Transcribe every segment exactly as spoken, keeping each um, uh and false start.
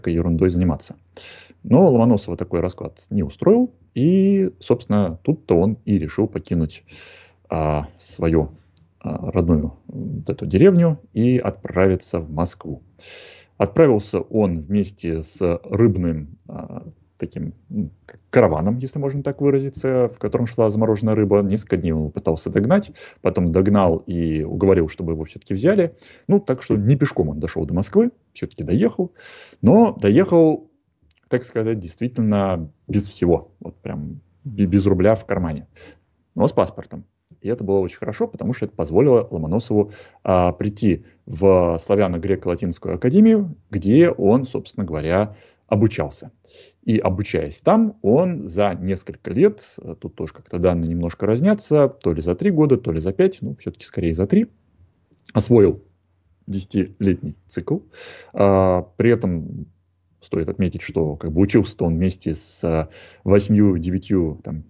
ерундой заниматься. Но Ломоносова такой расклад не устроил, и, собственно, тут-то он и решил покинуть а, свою а, родную вот эту деревню и отправиться в Москву. Отправился он вместе с рыбным а, таким караваном, если можно так выразиться, в котором шла замороженная рыба. Несколько дней он пытался догнать, потом догнал и уговорил, чтобы его все-таки взяли. Ну, так что не пешком он дошел до Москвы, все-таки доехал, но доехал, так сказать, действительно без всего, вот прям без рубля в кармане, но с паспортом. И это было очень хорошо, потому что это позволило Ломоносову а, прийти в славяно-греко-латинскую академию, где он, собственно говоря, обучался. И обучаясь там, он за несколько лет, тут тоже как-то данные немножко разнятся, то ли за три года, то ли за пять, ну, все-таки скорее за три, освоил десятилетний цикл. А, при этом стоит отметить, что как бы учился-то он вместе с восьмью-девятью, там,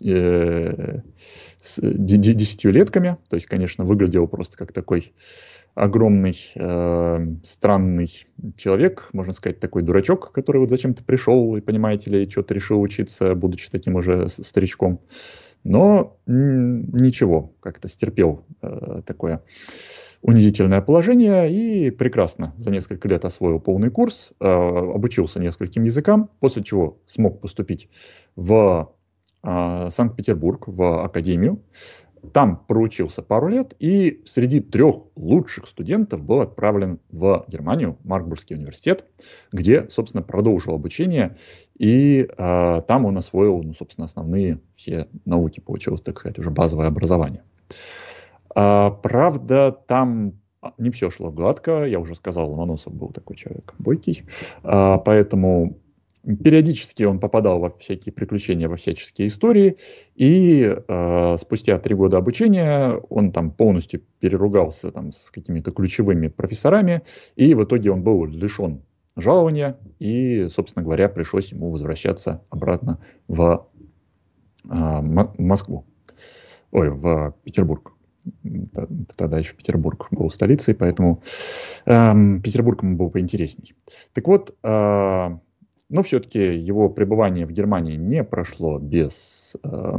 десятилетками. То есть, конечно, выглядел просто как такой огромный, э, странный человек, можно сказать, такой дурачок, который вот зачем-то пришел и, понимаете ли, что-то решил учиться, будучи таким уже старичком. Но м- ничего, как-то стерпел э, такое унизительное положение и прекрасно за несколько лет освоил полный курс, э, обучился нескольким языкам, после чего смог поступить в э, Санкт-Петербург, в академию. Там проучился пару лет и среди трех лучших студентов был отправлен в Германию, Марбургский университет, где, собственно, продолжил обучение. И э, там он освоил, ну, собственно, основные все науки, получилось, так сказать, уже базовое образование. А, правда, там не все шло гладко. Я уже сказал, Ломоносов был такой человек бойкий. А, поэтому периодически он попадал во всякие приключения, во всяческие истории. И э, спустя три года обучения он там полностью переругался там, с какими-то ключевыми профессорами. И в итоге он был лишен жалования. И, собственно говоря, пришлось ему возвращаться обратно в э, Москву. Ой, в Петербург. Тогда еще Петербург был столицей, поэтому э, Петербург ему был поинтересней. Так вот, э, но все-таки его пребывание в Германии не прошло без, э,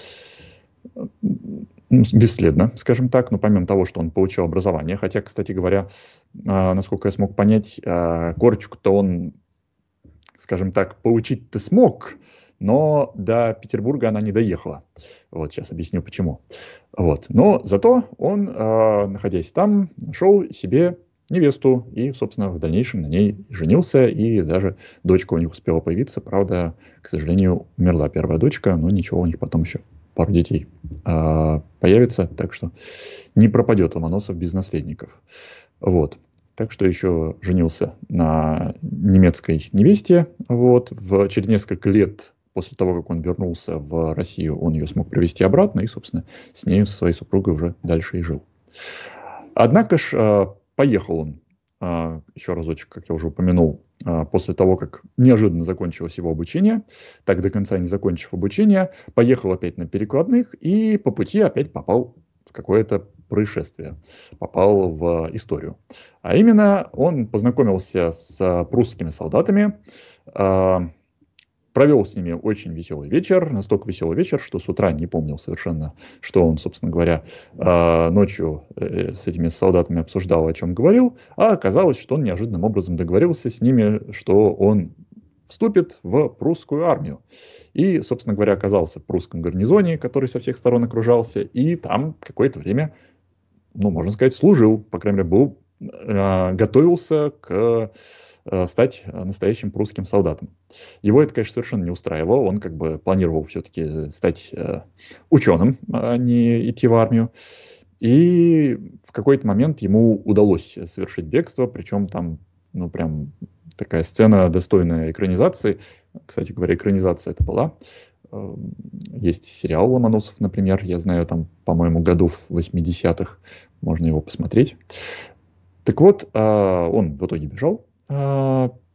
бесследно, скажем так, но помимо того, что он получил образование, хотя, кстати говоря, э, насколько я смог понять, э, корочку-то он, скажем так, получить-то смог, но до Петербурга она не доехала. Вот сейчас объясню почему. Вот. Но зато он, э, находясь там, нашел себе невесту и, собственно, в дальнейшем на ней женился, и даже дочка у них успела появиться. Правда, к сожалению, умерла первая дочка, но ничего, у них потом еще пару детей э, появится, так что не пропадет Ломоносов без наследников. Вот. Так что еще женился на немецкой невесте. Вот. В, через несколько лет после того, как он вернулся в Россию, он ее смог привезти обратно и, собственно, с ней, со своей супругой уже дальше и жил. Однако ж поехал он, еще разочек, как я уже упомянул, после того, как неожиданно закончилось его обучение, так до конца не закончив обучение, поехал опять на перекладных и по пути опять попал в какое-то происшествие, попал в историю. А именно он познакомился с прусскими солдатами, провел с ними очень веселый вечер, настолько веселый вечер, что с утра не помнил совершенно, что он, собственно говоря, ночью с этими солдатами обсуждал, о чем говорил, а оказалось, что он неожиданным образом договорился с ними, что он вступит в прусскую армию. И, собственно говоря, оказался в прусском гарнизоне, который со всех сторон окружался, и там какое-то время, ну, можно сказать, служил, по крайней мере, был, готовился к стать настоящим прусским солдатом. Его это, конечно, совершенно не устраивало. Он как бы планировал все-таки стать э, ученым, а не идти в армию. И в какой-то момент ему удалось совершить бегство, причем там, ну, прям такая сцена, достойная экранизации. Кстати говоря, экранизация это была. Есть сериал «Ломоносов», например. Я знаю, там, по-моему, году в восьмидесятых можно его посмотреть. Так вот, он в итоге бежал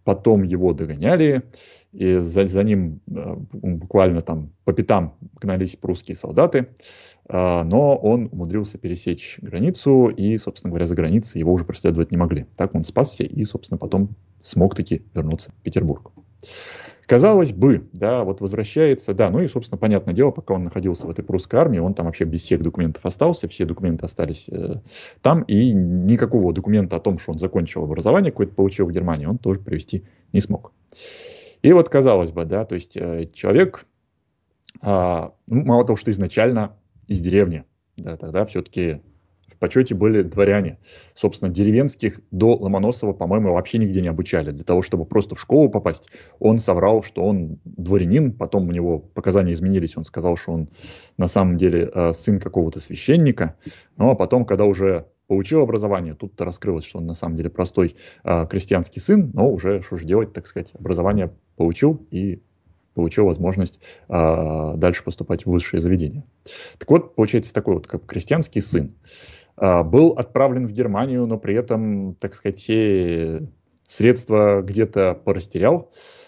потом его догоняли, и за, за ним буквально там по пятам гнались прусские солдаты, но он умудрился пересечь границу, и, собственно говоря, за границей его уже преследовать не могли. Так он спасся и, собственно, потом смог таки вернуться в Петербург. Казалось бы, да, вот возвращается, да, ну и, собственно, понятное дело, пока он находился в этой прусской армии, он там вообще без всех документов остался, все документы остались э, там, и никакого документа о том, что он закончил образование какое-то, получил в Германии, он тоже привести не смог. И вот, казалось бы, да, то есть э, человек, э, ну, мало того, что изначально из деревни, да, тогда все-таки в почете были дворяне. Собственно, деревенских до Ломоносова, по-моему, вообще нигде не обучали. Для того, чтобы просто в школу попасть, он соврал, что он дворянин. Потом у него показания изменились. Он сказал, что он на самом деле э, сын какого-то священника. Ну, а потом, когда уже получил образование, тут-то раскрылось, что он на самом деле простой э, крестьянский сын. Но уже, что же делать, так сказать, образование получил и получил возможность э, дальше поступать в высшее заведение. Так вот, получается такой вот как крестьянский сын. Был отправлен в Германию, но при этом, так сказать, все средства где-то порастерял,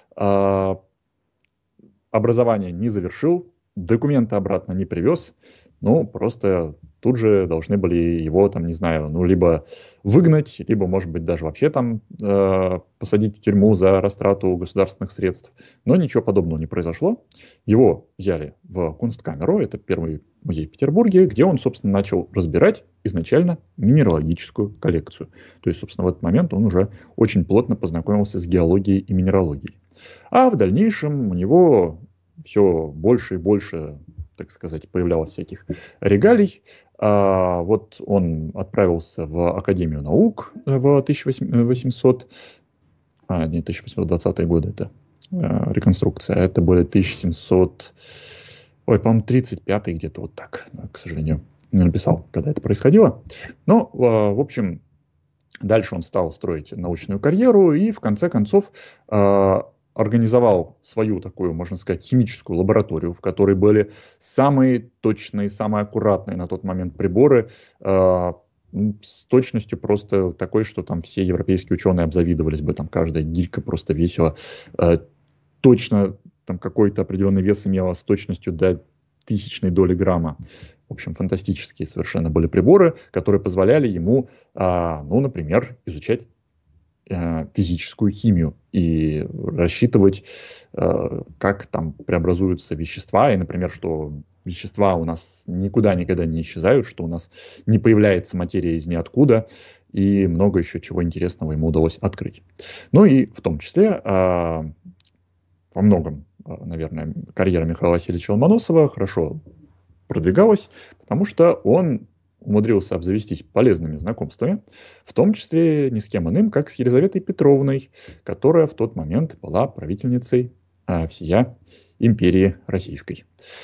образование не завершил, документы обратно не привез, ну, просто тут же должны были его, там, не знаю, ну, либо выгнать, либо, может быть, даже вообще там э, посадить в тюрьму за растрату государственных средств. Но ничего подобного не произошло. Его взяли в Кунсткамеру, это первый музей в Петербурге, где он, собственно, начал разбирать изначально минералогическую коллекцию. То есть, собственно, в этот момент он уже очень плотно познакомился с геологией и минералогией. А в дальнейшем у него все больше и больше, так сказать, появлялось всяких регалий. А вот он отправился в Академию наук в тысяча восемьсот, а, не, тысяча восемьсот двадцатые годы, это а, реконструкция, это были тысяча семьсот, ой, по-моему, тридцать пятый где-то вот так, к сожалению, не написал, когда это происходило. Но, а, в общем, дальше он стал строить научную карьеру и, в конце концов, а, организовал свою такую, можно сказать, химическую лабораторию, в которой были самые точные, самые аккуратные на тот момент приборы, э, с точностью просто такой, что там все европейские ученые обзавидовались бы, там каждая гилька просто весила э, точно, там какой-то определенный вес имела с точностью до тысячной доли грамма. В общем, фантастические совершенно были приборы, которые позволяли ему, э, ну, например, изучать физическую химию и рассчитывать, как там преобразуются вещества, и, например, что вещества у нас никуда никогда не исчезают, что у нас не появляется материя из ниоткуда, и много еще чего интересного ему удалось открыть. Ну и в том числе во многом, наверное, карьера Михаила Васильевича Ломоносова хорошо продвигалась, потому что он умудрился обзавестись полезными знакомствами, в том числе ни с кем иным, как с Елизаветой Петровной, которая в тот момент была правительницей а, всея империи Российской.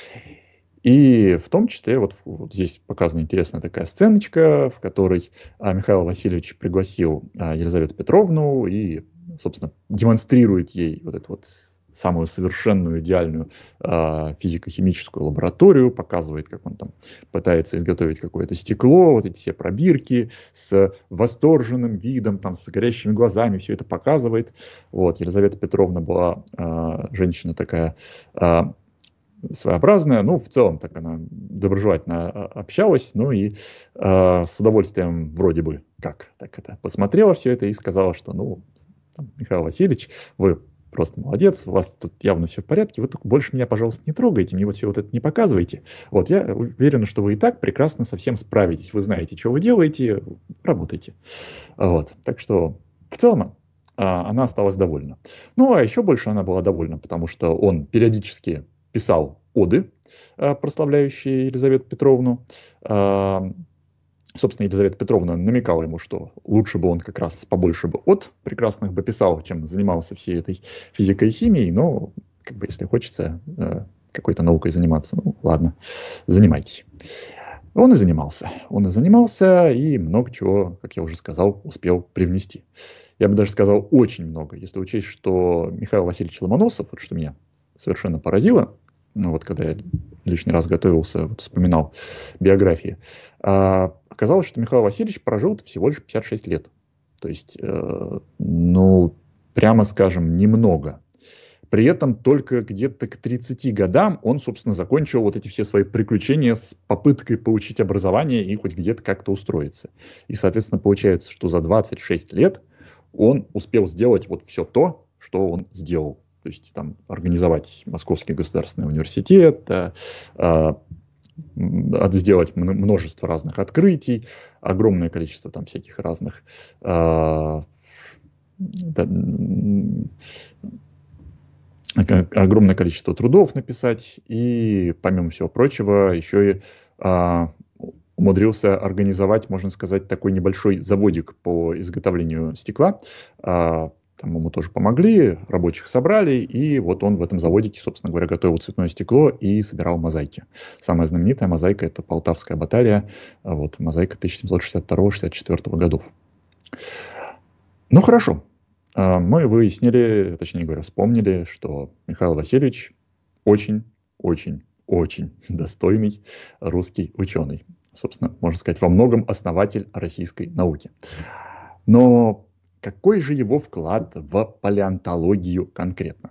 И в том числе, вот, вот здесь показана интересная такая сценочка, в которой а, Михаил Васильевич пригласил а, Елизавету Петровну и, собственно, демонстрирует ей вот эту вот самую совершенную, идеальную э, физико-химическую лабораторию, показывает, как он там пытается изготовить какое-то стекло, вот эти все пробирки с восторженным видом, там, с горящими глазами, все это показывает. Вот, Елизавета Петровна была э, женщина такая э, своеобразная, ну, в целом так она доброжелательно общалась, ну и э, с удовольствием вроде бы как так это посмотрела все это и сказала, что, ну, там, Михаил Васильевич, вы просто молодец, у вас тут явно все в порядке, вы только больше меня, пожалуйста, не трогайте, мне вот все вот это не показывайте. Вот, я уверен, что вы и так прекрасно со всем справитесь, вы знаете, что вы делаете, работайте. Вот, так что в целом а, она осталась довольна. Ну, а еще больше она была довольна, потому что он периодически писал оды, а, прославляющие Елизавету Петровну. А, Собственно, Елизавета Петровна намекала ему, что лучше бы он как раз побольше бы от прекрасных бы писал, чем занимался всей этой физикой и химией, но, как бы, если хочется э, какой-то наукой заниматься, ну, ладно, занимайтесь. Он и занимался. Он и занимался, и много чего, как я уже сказал, успел привнести. Я бы даже сказал, очень много, если учесть, что Михаил Васильевич Ломоносов, вот что меня совершенно поразило, ну вот когда я лишний раз готовился, вот вспоминал биографии, а, оказалось, что Михаил Васильевич прожил всего лишь пятьдесят шесть лет. То есть, э, ну, прямо скажем, немного. При этом только где-то к тридцати годам он, собственно, закончил вот эти все свои приключения с попыткой получить образование и хоть где-то как-то устроиться. И, соответственно, получается, что за двадцать шесть лет он успел сделать вот все то, что он сделал. То есть там организовать Московский государственный университет, а, а, сделать множество разных открытий, огромное количество там всяких разных а, да, огромное количество трудов написать, и, помимо всего прочего, еще и а, умудрился организовать, можно сказать, такой небольшой заводик по изготовлению стекла. А, там ему тоже помогли, рабочих собрали, и вот он в этом заводике, собственно говоря, готовил цветное стекло и собирал мозаики. Самая знаменитая мозаика — это Полтавская баталия, вот, мозаика тысяча семьсот шестьдесят второго — шестьдесят четвёртого годов. Ну, хорошо. Мы выяснили, точнее говоря, вспомнили, что Михаил Васильевич очень-очень-очень достойный русский ученый. Собственно, можно сказать, во многом основатель российской науки. Но какой же его вклад в палеонтологию конкретно?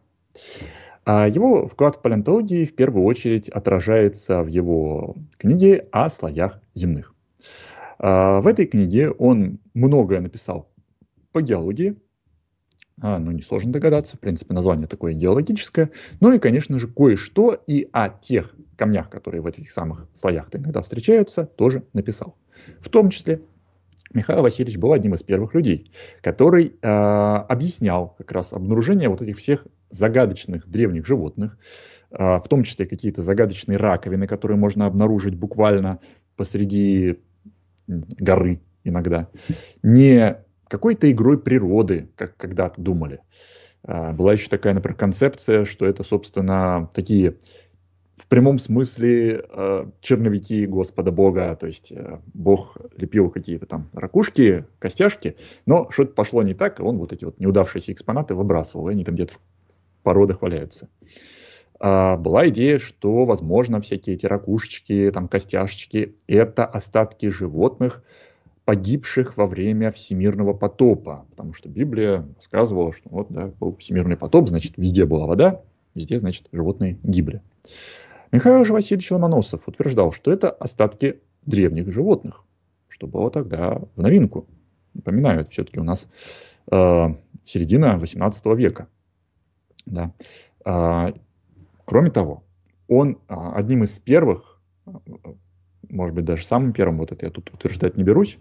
Его вклад в палеонтологию в первую очередь отражается в его книге о слоях земных. В этой книге он многое написал по геологии. А, ну, несложно догадаться, в принципе, название такое геологическое. Ну и, конечно же, кое-что и о тех камнях, которые в этих самых слоях-то иногда встречаются, тоже написал. В том числе Михаил Васильевич был одним из первых людей, который э, объяснял как раз обнаружение вот этих всех загадочных древних животных, э, в том числе какие-то загадочные раковины, которые можно обнаружить буквально посреди горы иногда. Не какой-то игрой природы, как когда-то думали. Была еще такая, например, концепция, что это, собственно, такие в прямом смысле черновики Господа Бога, то есть Бог лепил какие-то там ракушки, костяшки, но что-то пошло не так, и он вот эти вот неудавшиеся экспонаты выбрасывал, и они там где-то в породах валяются. Была идея, что, возможно, всякие эти ракушечки, там, костяшечки — это остатки животных, погибших во время всемирного потопа. Потому что Библия сказывала, что вот, да, был всемирный потоп, значит, везде была вода, везде, значит, животные гибли. Михаил же Васильевич Ломоносов утверждал, что это остатки древних животных, что было тогда в новинку. Напоминаю, это все-таки у нас э, середина восемнадцатого века. Да. Э, кроме того, он э, одним из первых, может быть, даже самым первым, вот это я тут утверждать не берусь,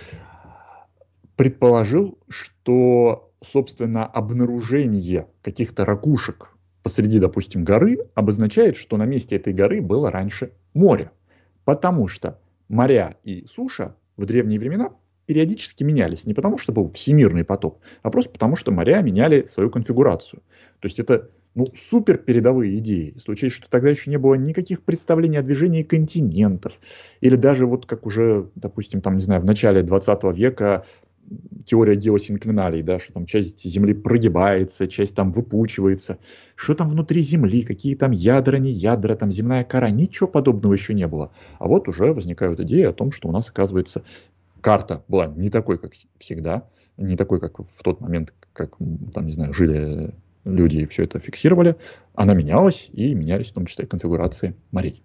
предположил, что, собственно, обнаружение каких-то ракушек посреди, допустим, горы обозначает, что на месте этой горы было раньше море. Потому что моря и суша в древние времена периодически менялись. Не потому, что был всемирный потоп, а просто потому, что моря меняли свою конфигурацию. То есть это ну, супер передовые идеи. Если учесть, что тогда еще не было никаких представлений о движении континентов. Или даже вот как уже, допустим, там, не знаю, в начале двадцатого века теория геосинклиналей, да, что там часть Земли прогибается, часть там выпучивается. Что там внутри Земли, какие там ядра, не ядра, там земная кора. Ничего подобного еще не было. А вот уже возникают идеи о том, что у нас, оказывается, карта была не такой, как всегда, не такой, как в тот момент, как там, не знаю, жили люди и все это фиксировали. Она менялась, и менялись в том числе конфигурации морей.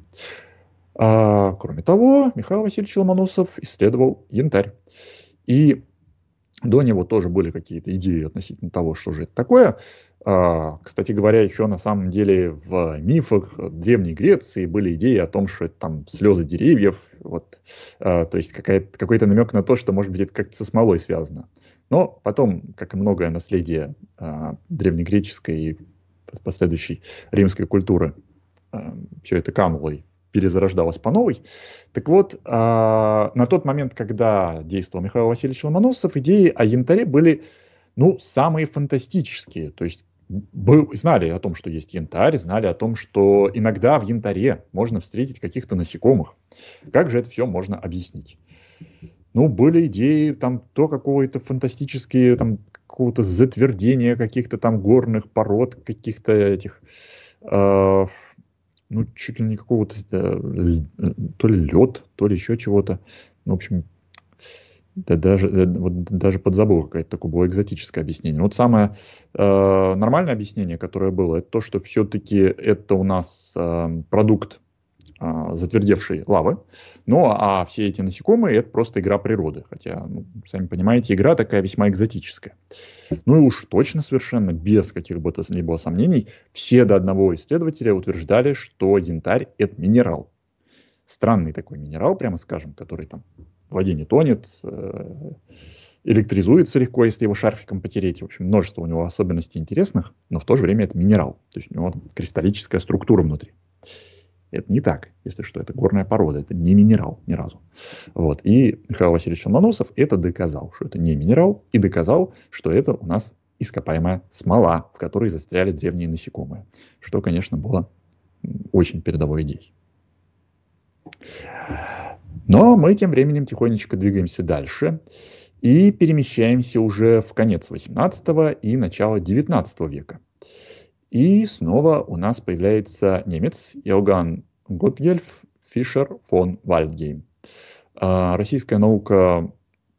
А, кроме того, Михаил Васильевич Ломоносов исследовал янтарь. И до него тоже были какие-то идеи относительно того, что же это такое. А, кстати говоря, еще на самом деле в мифах Древней Греции были идеи о том, что это там слезы деревьев. Вот. А, то есть какой-то намек на то, что, может быть, это как-то со смолой связано. Но потом, как и многое наследие а, древнегреческой и последующей римской культуры, а, все это кануло и перезарождалось по новой. Так вот, а, на тот момент, когда действовал Михаил Васильевич Ломоносов, идеи о янтаре были ну, самые фантастические. То есть был, знали о том, что есть янтарь, знали о том, что иногда в янтаре можно встретить каких-то насекомых. Как же это все можно объяснить? Ну, были идеи там то какого-то фантастические, там какого-то затвердения каких-то там горных пород, каких-то этих, э, ну, чуть ли не какого-то, э, то ли лед, то ли еще чего-то. Ну, в общем, Да даже, э, вот даже подзабыл, какое-то такое было экзотическое объяснение. Вот самое э, нормальное объяснение, которое было, это то, что все-таки это у нас э, продукт э, затвердевшей лавы. Ну, а все эти насекомые это просто игра природы. Хотя, ну, сами понимаете, игра такая весьма экзотическая. Ну и уж точно совершенно без каких бы то ни было сомнений, все до одного исследователя утверждали, что янтарь это минерал. Странный такой минерал, прямо скажем, который там в воде не тонет, э, электризуется легко, если его шарфиком потереть. В общем, множество у него особенностей интересных, но в то же время это минерал. То есть у него кристаллическая структура внутри. Это не так, если что, это горная порода, это не минерал ни разу. Вот. И Михаил Васильевич Ломоносов это доказал, что это не минерал, и доказал, что это у нас ископаемая смола, в которой застряли древние насекомые. Что, конечно, было очень передовой идеей. Но мы тем временем тихонечко двигаемся дальше и перемещаемся уже в конец восемнадцатого и начало девятнадцатого века. И снова у нас появляется немец Иоганн Готгельф Фишер фон Вальдгейм. Российская наука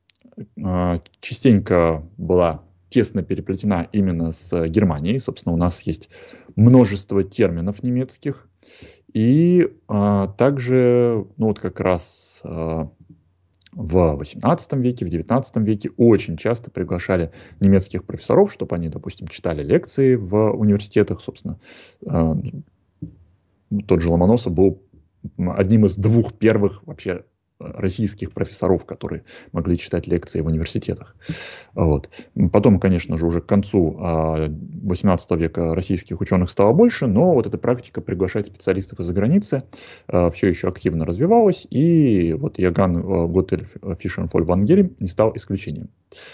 частенько была тесно переплетена именно с Германией. Собственно, у нас есть множество терминов немецких. И а, также, ну вот как раз а, в восемнадцатом веке, в девятнадцатом веке очень часто приглашали немецких профессоров, чтобы они, допустим, читали лекции в университетах. Собственно, а, тот же Ломоносов был одним из двух первых вообще российских профессоров, которые могли читать лекции в университетах. Вот. Потом, конечно же, уже к концу восемнадцатого века российских ученых стало больше, но вот эта практика приглашать специалистов из-за границы все еще активно развивалась, и вот Иоганн Готгельф Фишер фон Вальдгейм не стал исключением.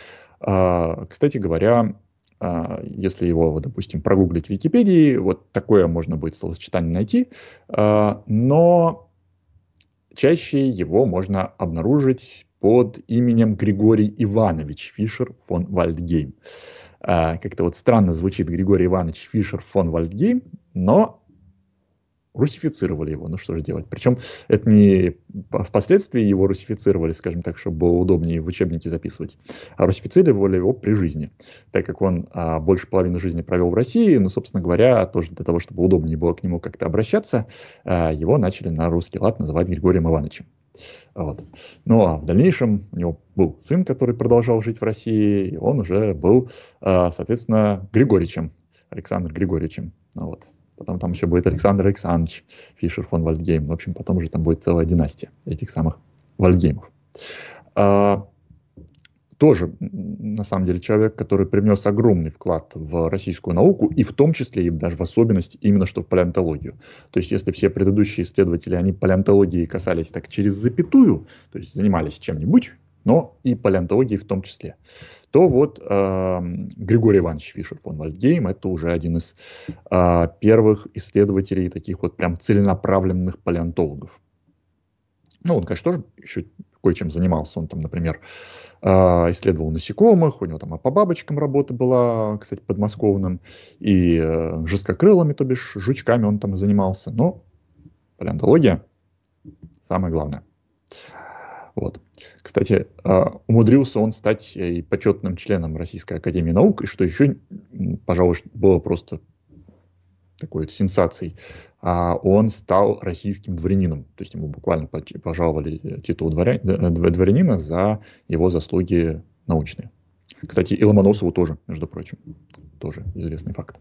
Кстати говоря, если его, допустим, прогуглить в Википедии, вот такое можно будет словосочетание найти, но чаще его можно обнаружить под именем Григорий Иванович Фишер фон Вальдгейм. Как-то вот странно звучит Григорий Иванович Фишер фон Вальдгейм, но русифицировали его, ну что же делать. Причем это не впоследствии его русифицировали, скажем так, чтобы было удобнее в учебнике записывать, а русифицировали его при жизни, так как он а, больше половины жизни провел в России, ну, собственно говоря, тоже для того, чтобы удобнее было к нему как-то обращаться, а, его начали на русский лад называть Григорием Ивановичем. Вот. Ну а в дальнейшем у него был сын, который продолжал жить в России, и он уже был, а, соответственно, Григоричем, Александр Григорьевичем. Вот. Потом там еще будет Александр Александрович Фишер фон Вальдгейм. В общем, потом уже там будет целая династия этих самых Вальдгеймов. А, тоже, на самом деле, человек, который привнес огромный вклад в российскую науку, и в том числе, и даже в особенности, именно что в палеонтологию. То есть, если все предыдущие исследователи, они палеонтологии касались так через запятую, то есть занимались чем-нибудь, но и палеонтологией в том числе, то вот э, Григорий Иванович Фишер фон Вальдгейм это уже один из э, первых исследователей таких вот прям целенаправленных палеонтологов. Ну, он, конечно, тоже еще кое-чем занимался. Он там, например, э, исследовал насекомых, у него там а по бабочкам работа была, кстати, подмосковным, и э, жесткокрылыми, то бишь жучками он там занимался. Но палеонтология самое главное. Вот. Кстати, умудрился он стать и почетным членом Российской академии наук, и что еще, пожалуй, было просто такой вот сенсацией, он стал российским дворянином. То есть ему буквально пожаловали титул дворя... дворянина за его заслуги научные. Кстати, и Ломоносову тоже, между прочим, тоже известный факт.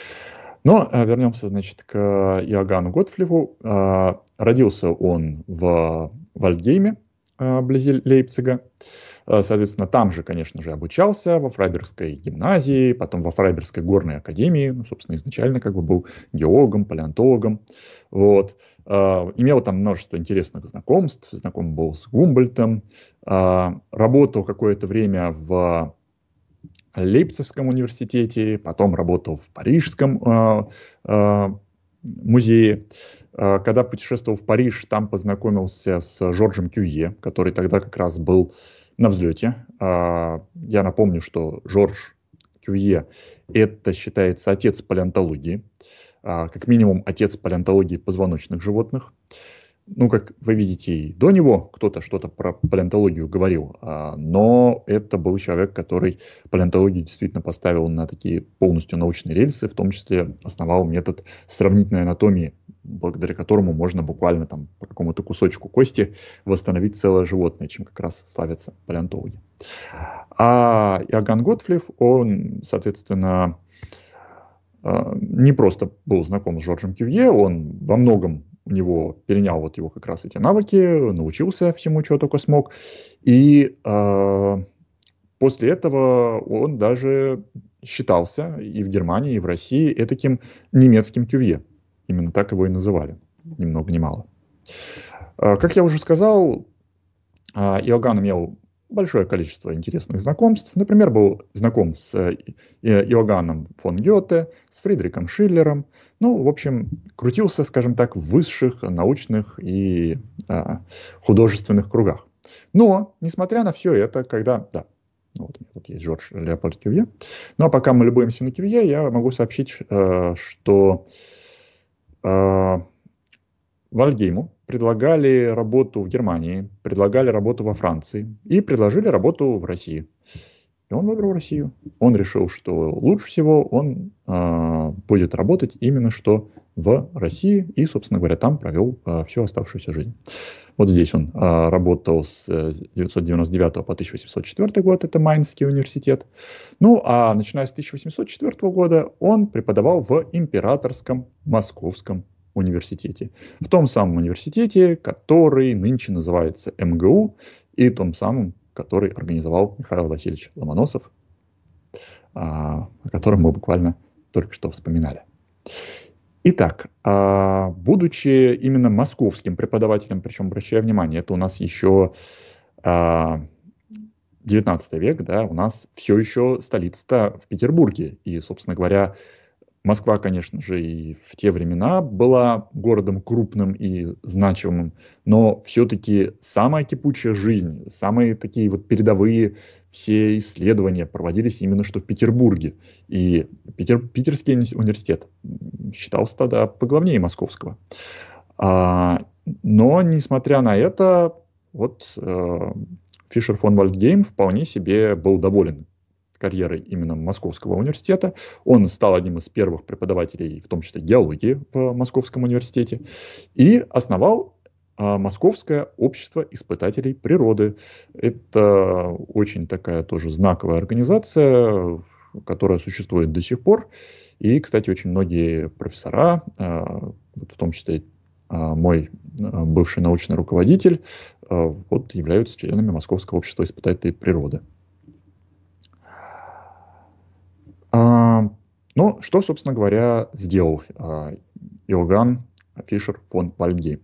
Но вернемся, значит, к Иоганну Готфлеву. Родился он в Вальдгейме, вблизи Лейпцига. Соответственно, там же, конечно же, обучался во Фрайбергской гимназии, потом во Фрайбергской горной академии. Ну, собственно, изначально как бы был геологом, палеонтологом. Вот. Имел там множество интересных знакомств. Знаком был с Гумбольдтом. Работал какое-то время в Лейпцигском университете, потом работал в Парижском музее. Когда путешествовал в Париж, там познакомился с Жоржем Кювье, который тогда как раз был на взлете. Я напомню, что Жорж Кювье – это считается отец палеонтологии, как минимум отец палеонтологии позвоночных животных. ну, как вы видите, и до него кто-то что-то про палеонтологию говорил, а, но это был человек, который палеонтологию действительно поставил на такие полностью научные рельсы, в том числе основал метод сравнительной анатомии, благодаря которому можно буквально там по какому-то кусочку кости восстановить целое животное, чем как раз славятся палеонтологи. А Иоганн Готфлив, он, соответственно, не просто был знаком с Жоржем Кювье, он во многом у него перенял вот его как раз эти навыки, научился всему, чего только смог. И э, после этого он даже считался и в Германии, и в России этаким немецким Кювье. Именно так его и называли, ни много ни мало. Э, как я уже сказал, э, Иоганн имел большое количество интересных знакомств. Например, был знаком с Иоганном фон Гёте, с Фридрихом Шиллером. Ну, в общем, крутился, скажем так, в высших научных и а, художественных кругах. Но, несмотря на все это, когда... Да, ну, вот, вот есть Жорж Леопольд Кювье. Ну, а пока мы любуемся на Кювье, я могу сообщить, э, что э, Вальдгейму предлагали работу в Германии, предлагали работу во Франции и предложили работу в России. И он выбрал Россию. Он решил, что лучше всего он э, будет работать именно что в России и, собственно говоря, там провел э, всю оставшуюся жизнь. Вот здесь он э, работал с тысяча девятьсот девяносто девятого по тысяча восемьсот четвёртый год, это Майнский университет. Ну, а начиная с тысяча восемьсот четвёртого года он преподавал в Императорском Московском университете. В том самом университете, который нынче называется эм гэ у, и том самом, который организовал Михаил Васильевич Ломоносов, о котором мы буквально только что вспоминали. Итак, будучи именно московским преподавателем, причем, обращая внимание, это у нас еще девятнадцатый век, да, у нас все еще столица-то в Петербурге. И, собственно говоря, Москва, конечно же, и в те времена была городом крупным и значимым, но все-таки самая кипучая жизнь, самые такие вот передовые все исследования проводились именно что в Петербурге. И Питер, Питерский университет считался тогда поглавнее московского. А, но, несмотря на это, вот э, Фишер фон Вальдгейм вполне себе был доволен карьерой именно Московского университета. Он стал одним из первых преподавателей, в том числе геологии в Московском университете, и основал а, Московское общество испытателей природы. Это очень такая тоже знаковая организация, которая существует до сих пор. И, кстати, очень многие профессора, а, в том числе а, мой а, бывший научный руководитель, а, вот, являются членами Московского общества испытателей природы. А, ну, что, собственно говоря, сделал а, Иоганн Фишер фон Вальдгейм?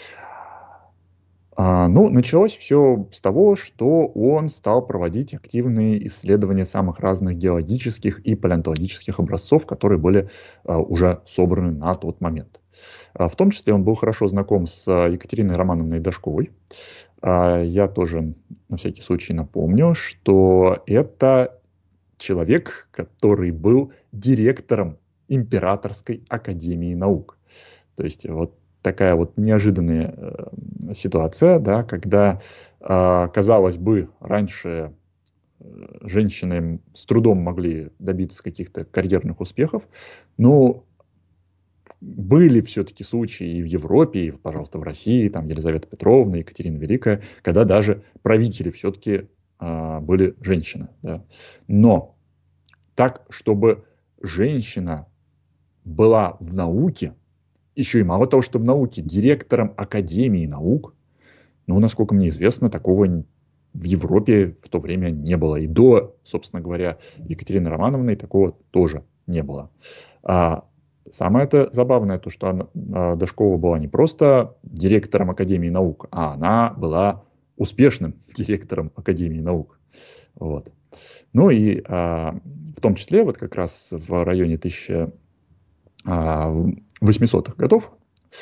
А, ну, началось все с того, что он стал проводить активные исследования самых разных геологических и палеонтологических образцов, которые были а, уже собраны на тот момент. А, в том числе он был хорошо знаком с Екатериной Романовной Дашковой. А, я тоже на всякий случай напомню, что это человек, который был директором Императорской академии наук. То есть вот такая вот неожиданная э, ситуация, да, когда, э, казалось бы, раньше э, женщины с трудом могли добиться каких-то карьерных успехов, но были все-таки случаи и в Европе, и, пожалуйста, в России, там Елизавета Петровна, Екатерина Великая, когда даже правители все-таки э, были женщины. Да. Но так, чтобы женщина была в науке, еще и мало того, что в науке, директором Академии наук, ну, насколько мне известно, такого в Европе в то время не было. И до, собственно говоря, Екатерины Романовны такого тоже не было. А самое это забавное, то, что она, Дашкова была не просто директором Академии наук, а она была успешным директором Академии наук. Вот. Ну и а, в том числе вот как раз в районе тысяча восьмисотых годов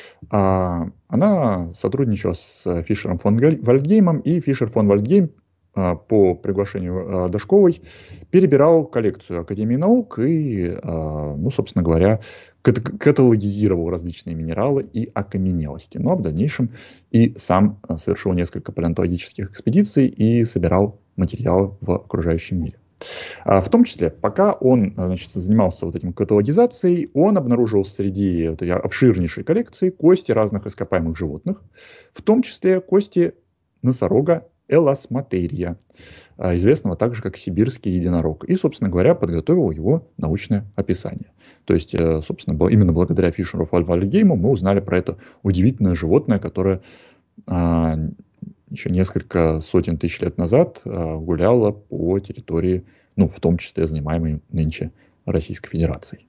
а, она сотрудничала с Фишером фон Вальдгеймом, и Фишер фон Вальдгейм по приглашению Дашковой перебирал коллекцию Академии наук и, ну, собственно говоря, каталогизировал различные минералы и окаменелости. Ну, а в дальнейшем и сам совершил несколько палеонтологических экспедиций и собирал материалы в окружающем мире. В том числе, пока он, значит, занимался вот этим каталогизацией, он обнаружил среди вот этой обширнейшей коллекции кости разных ископаемых животных, в том числе кости носорога Эласматерия, известного также как сибирский единорог. И, собственно говоря, подготовил его научное описание. То есть, собственно, именно благодаря Фишеру фон Вальдгейму мы узнали про это удивительное животное, которое а, еще несколько сотен тысяч лет назад а, гуляло по территории, ну, в том числе занимаемой нынче Российской Федерацией.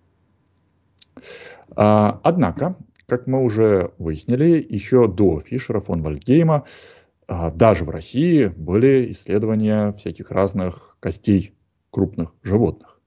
А, однако, как мы уже выяснили, еще до Фишера фон Вальдгейма даже в России были исследования всяких разных костей крупных животных.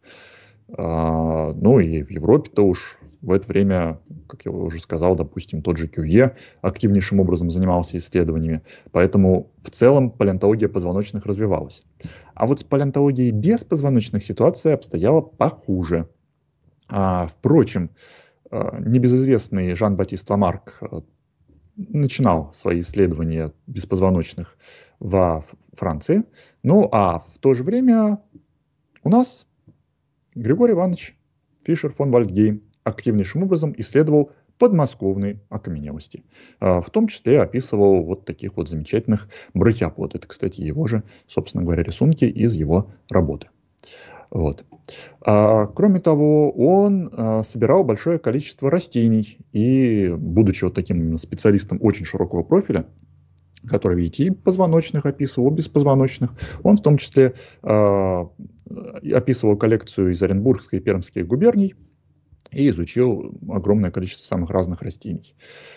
Ну и в Европе-то уж в это время, как я уже сказал, допустим, тот же Кювье активнейшим образом занимался исследованиями. Поэтому в целом палеонтология позвоночных развивалась. А вот с палеонтологией без позвоночных ситуация обстояла похуже. Впрочем, небезызвестный Жан-Батист Ламарк начинал свои исследования беспозвоночных во Франции. Ну, а в то же время у нас Григорий Иванович Фишер фон Вальдгейм активнейшим образом исследовал подмосковные окаменелости. В том числе описывал вот таких вот замечательных брахиопод. Это, кстати, его же, собственно говоря, рисунки из его работы. Вот. А, кроме того, он а, собирал большое количество растений и, будучи вот таким специалистом очень широкого профиля, который, видите, и позвоночных описывал, беспозвоночных, он в том числе а, описывал коллекцию из Оренбургской и Пермских губерний и изучил огромное количество самых разных растений.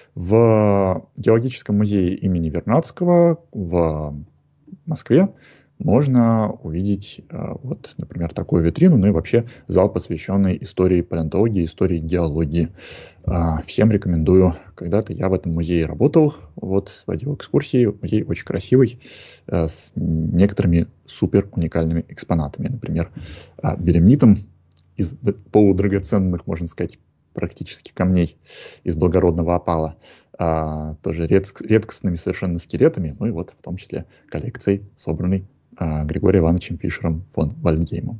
В геологическом музее имени Вернадского в Москве можно увидеть, вот, например, такую витрину, ну и вообще зал, посвященный истории палеонтологии, истории геологии. Всем рекомендую. Когда-то я в этом музее работал, вот, водил экскурсии. Музей очень красивый, с некоторыми супер уникальными экспонатами. Например, беремнитом из полудрагоценных, можно сказать, практически камней из благородного опала. А, тоже редкостными совершенно скелетами, ну и вот в том числе коллекцией, собранной а, Григорием Ивановичем Фишером фон Вальдгеймом.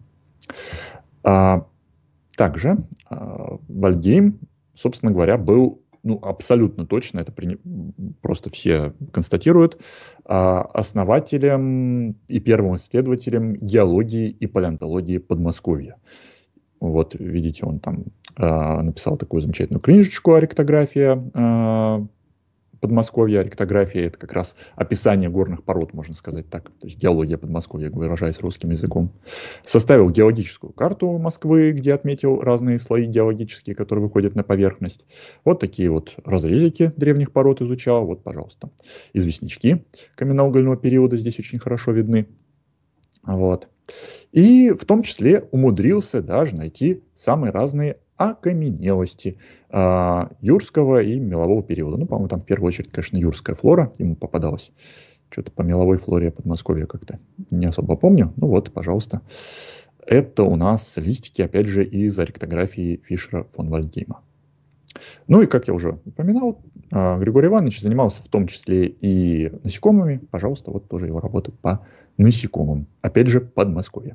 А, также а, Вальдгейм, собственно говоря, был, ну, абсолютно точно, это при... просто все констатируют, а, основателем и первым исследователем геологии и палеонтологии Подмосковья. Вот, видите, он там э, написал такую замечательную книжечку «Арктография э, Подмосковья». Арктография — это как раз описание горных пород, можно сказать так. То есть геология Подмосковья, выражаясь русским языком. Составил геологическую карту Москвы, где отметил разные слои геологические, которые выходят на поверхность. Вот такие вот разрезики древних пород изучал. Вот, пожалуйста, известнячки каменноугольного периода здесь очень хорошо видны. Вот. И в том числе умудрился даже найти самые разные окаменелости э, юрского и мелового периода. Ну, по-моему, там в первую очередь, конечно, юрская флора ему попадалась. Что-то по меловой флоре Подмосковья как-то не особо помню. Ну вот, пожалуйста. Это у нас листики, опять же, из арктографии Фишера фон Вальдгейма. Ну и, как я уже упоминал, Григорий Иванович занимался в том числе и насекомыми. Пожалуйста, вот тоже его работа по насекомым. Опять же, Подмосковье.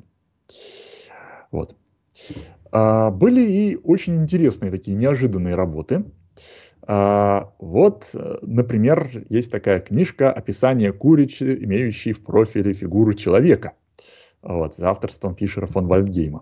Вот. А, были и очень интересные такие неожиданные работы. А, вот, например, есть такая книжка «Описание куричи, имеющей в профиле фигуру человека». Вот, за авторством Фишера фон Вальдгейма.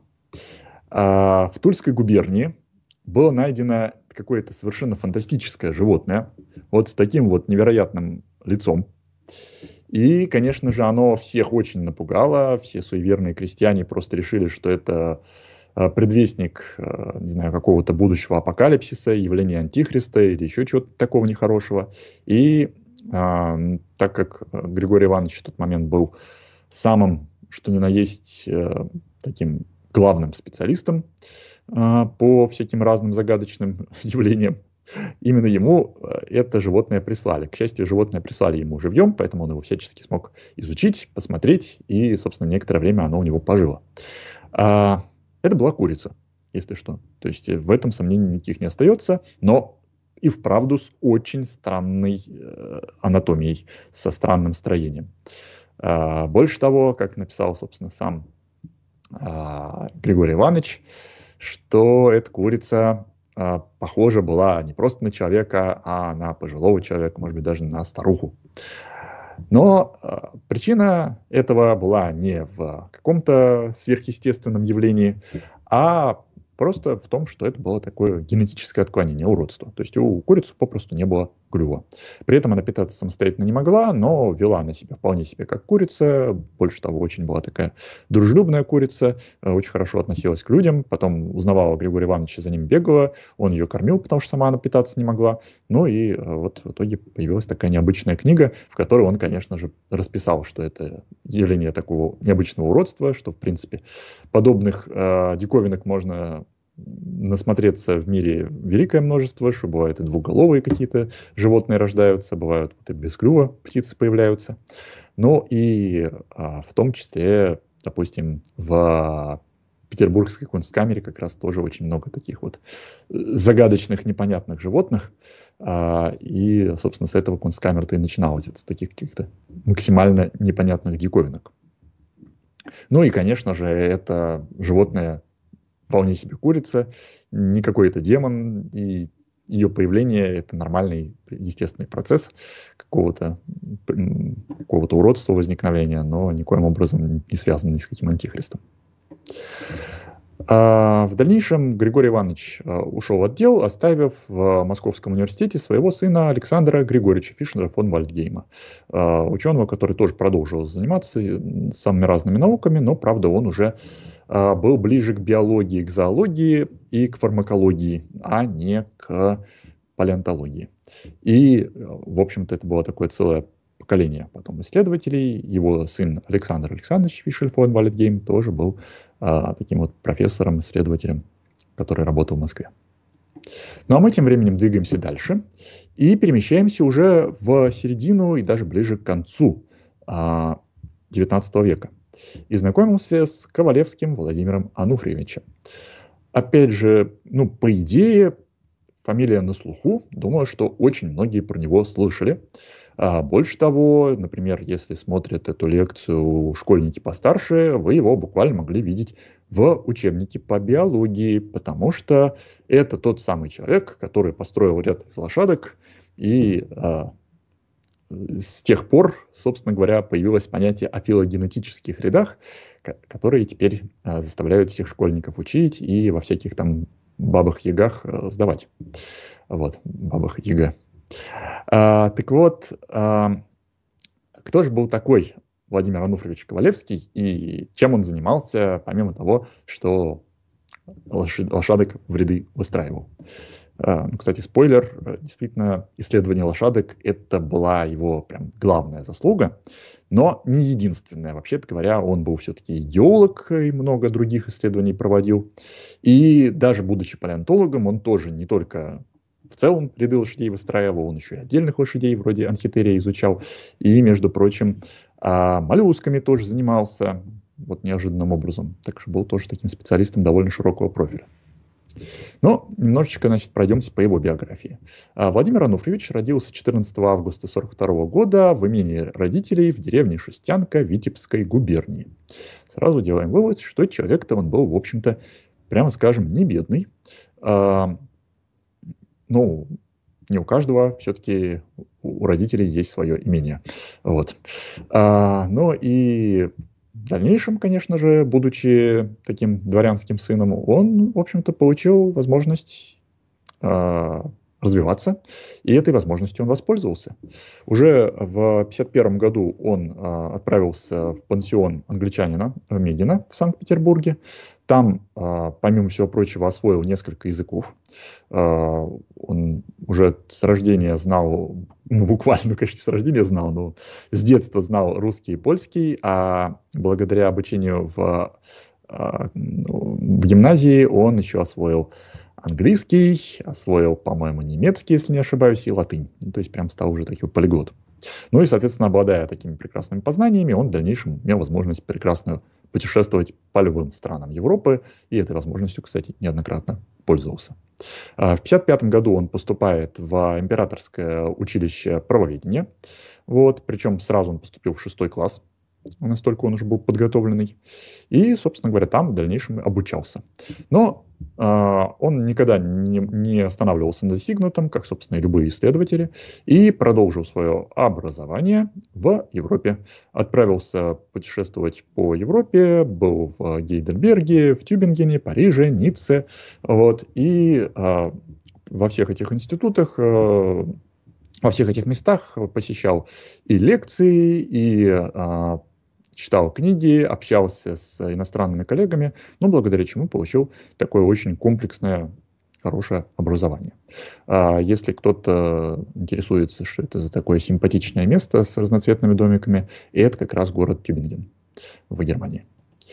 А, в Тульской губернии было найдено какое-то совершенно фантастическое животное, вот с таким вот невероятным лицом. И, конечно же, оно всех очень напугало, все суеверные крестьяне просто решили, что это предвестник, не знаю, какого-то будущего апокалипсиса, явления антихриста или еще чего-то такого нехорошего. И а, так как Григорий Иванович в тот момент был самым, что ни на есть, таким главным специалистом по всяким разным загадочным явлениям, именно ему это животное прислали. К счастью, животное прислали ему живьем, поэтому он его всячески смог изучить, посмотреть, и, собственно, некоторое время оно у него пожило. А, это была курица, если что. То есть в этом сомнений никаких не остается, но и вправду с очень странной э, анатомией, со странным строением. А, больше того, как написал, собственно, сам а, Григорий Иванович, что эта курица а, похожа была не просто на человека, а на пожилого человека, может быть, даже на старуху. Но а, причина этого была не в каком-то сверхъестественном явлении, а просто в том, что это было такое генетическое отклонение, уродство. То есть у курицы попросту не было клюва. При этом она питаться самостоятельно не могла, но вела она себя вполне себе как курица. Больше того, очень была такая дружелюбная курица, очень хорошо относилась к людям. Потом узнавала Григория Ивановича, за ним бегала, он ее кормил, потому что сама она питаться не могла. Ну и вот в итоге появилась такая необычная книга, в которой он, конечно же, расписал, что это явление такого необычного уродства, что, в принципе, подобных э, диковинок можно насмотреться в мире великое множество, что бывают и двуголовые какие-то животные рождаются, бывают вот и без клюва птицы появляются. Ну и а, в том числе, допустим, в Петербургской кунсткамере как раз тоже очень много таких вот загадочных, непонятных животных. А, и, собственно, с этого кунсткамера-то и начиналась, с таких каких-то максимально непонятных диковинок. Ну и, конечно же, это животное вполне себе курица, не какой-то демон, и ее появление – это нормальный, естественный процесс какого-то, какого-то уродства возникновения, но никоим образом не связан ни с каким антихристом. А в дальнейшем Григорий Иванович ушел в отдел, оставив в Московском университете своего сына Александра Григорьевича Фишера фон Вальдгейма, ученого, который тоже продолжил заниматься самыми разными науками, но, правда, он уже был ближе к биологии, к зоологии и к фармакологии, а не к палеонтологии. И, в общем-то, это было такое целое поколение потом исследователей. Его сын Александр Александрович Фишер фон Вальдгейм тоже был а, таким вот профессором, исследователем, который работал в Москве. Ну а мы тем временем двигаемся дальше и перемещаемся уже в середину и даже ближе к концу а, девятнадцатого века. И знакомился с Ковалевским Владимиром Ануфриевичем. Опять же, ну, по идее, фамилия на слуху. Думаю, что очень многие про него слышали. А больше того, например, если смотрят эту лекцию школьники постарше, вы его буквально могли видеть в учебнике по биологии, потому что это тот самый человек, который построил ряд из лошадок, и а, с тех пор, собственно говоря, появилось понятие о филогенетических рядах, которые теперь а, заставляют всех школьников учить и во всяких там бабах-ягах а, сдавать. Вот, бабах-яга. А, так вот, а, кто же был такой Владимир Ануфриевич Ковалевский и чем он занимался, помимо того, что лошадок в ряды выстраивал? А, ну, кстати, спойлер, действительно, исследование лошадок – это была его прям главная заслуга, но не единственная. Вообще-то говоря, он был все-таки геолог и много других исследований проводил. И даже будучи палеонтологом, он тоже не только в целом ряды лошадей выстраивал, он еще и отдельных лошадей вроде анхитерия изучал. И, между прочим, моллюсками тоже занимался вот неожиданным образом. Так что был тоже таким специалистом довольно широкого профиля. Но немножечко, значит, пройдемся по его биографии. Владимир Ануфриевич родился четырнадцатого августа сорок второго года в имении родителей в деревне Шустянка Витебской губернии. Сразу делаем вывод, что человек-то он был, в общем-то, прямо скажем, не бедный. Ну, не у каждого все-таки у родителей есть свое имение. Вот. А, ну и в дальнейшем, конечно же, будучи таким дворянским сыном, он, в общем-то, получил возможность а, развиваться, и этой возможностью он воспользовался. Уже в пятьдесят первом году он а, отправился в пансион англичанина Медина в Санкт-Петербурге. Там, помимо всего прочего, освоил несколько языков. Он уже с рождения знал, ну, буквально, конечно, с рождения знал, но с детства знал русский и польский, а благодаря обучению в, в гимназии он еще освоил английский, освоил, по-моему, немецкий, если не ошибаюсь, и латынь. Ну, то есть прям стал уже таким полиглотом. Ну и, соответственно, обладая такими прекрасными познаниями, он в дальнейшем имел возможность прекрасную путешествовать по любым странам Европы, и этой возможностью, кстати, неоднократно пользовался. В пятьдесят пятом году он поступает в Императорское училище правоведения, вот, причем сразу он поступил в шестой класс, настолько он уже был подготовленный, и, собственно говоря, там в дальнейшем обучался. Но э, он никогда не, не останавливался на достигнутом, как, собственно, и любые исследователи, и продолжил свое образование в Европе. Отправился путешествовать по Европе, был в Гейдельберге, в Тюбингене, Париже, Ницце, вот, и э, во всех этих институтах, э, во всех этих местах посещал и лекции, и э, читал книги, общался с иностранными коллегами, но благодаря чему получил такое очень комплексное, хорошее образование. Если кто-то интересуется, что это за такое симпатичное место с разноцветными домиками, это как раз город Тюбинген в Германии.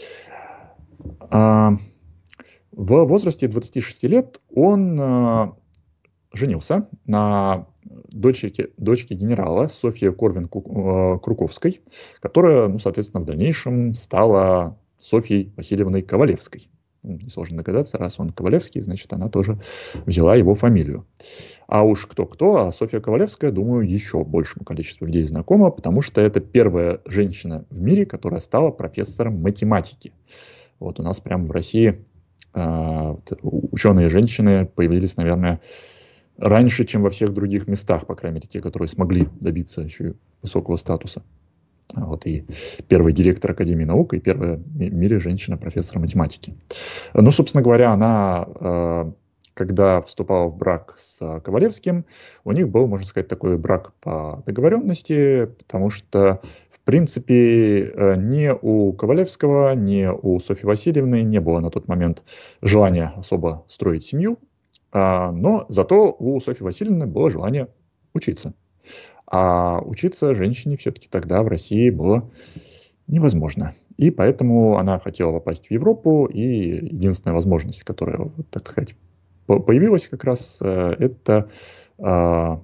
В возрасте двадцати шести лет он женился на дочке, дочке генерала Софьи Корвин-Круковской, которая, ну, соответственно, в дальнейшем стала Софьей Васильевной Ковалевской. Ну, несложно догадаться, раз он Ковалевский, значит, она тоже взяла его фамилию. А уж кто-кто, а Софья Ковалевская, думаю, еще большему количеству людей знакома, потому что это первая женщина в мире, которая стала профессором математики. Вот у нас прямо в России э, ученые-женщины появились, наверное, раньше, чем во всех других местах, по крайней мере, те, которые смогли добиться еще и высокого статуса. Вот и первый директор Академии наук, и первая в мире женщина-профессор математики. Ну, собственно говоря, она, когда вступала в брак с Ковалевским, у них был, можно сказать, такой брак по договоренности, потому что, в принципе, ни у Ковалевского, ни у Софьи Васильевны не было на тот момент желания особо строить семью. Но зато у Софьи Васильевны было желание учиться. А учиться женщине все-таки тогда в России было невозможно. И поэтому она хотела попасть в Европу, и единственная возможность, которая, так сказать, появилась как раз, это ну,